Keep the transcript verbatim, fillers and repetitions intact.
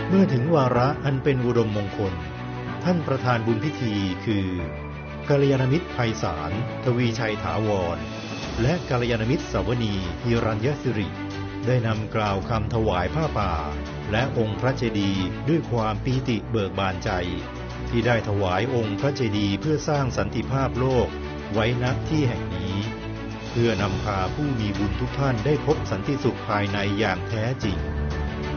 เมื่อถึงวาระอันเป็นอุดมมงคลท่านประธานบุญพิธีคือกัลยาณมิตรไพศาลทวีชัยถาวรและกัลยาณมิตรสวนีฮิรัญยสิริได้นำกล่าวคำถวายผ้าป่าและองค์พระเจดีย์ด้วยความปีติเบิกบานใจที่ได้ถวายองค์พระเจดีย์เพื่อสร้างสันติภาพโลกไว้ณที่แห่งนี้เพื่อนำพาผู้มีบุญทุกท่านได้พบสันติสุขภายในอย่างแท้จริง